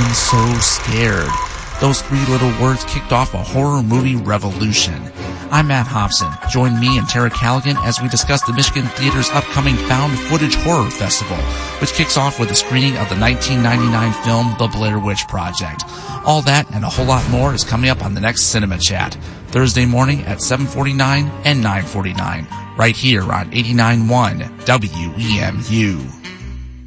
I'm so scared. Those three little words kicked off a horror movie revolution. I'm Matt Hobson. Join me and Tara Callaghan as we discuss the Michigan Theater's upcoming Found Footage Horror Festival, which kicks off with a screening of the 1999 film The Blair Witch Project. All that and a whole lot more is coming up on the next Cinema Chat, Thursday morning at 7:49 and 9:49, right here on 89.1 WEMU.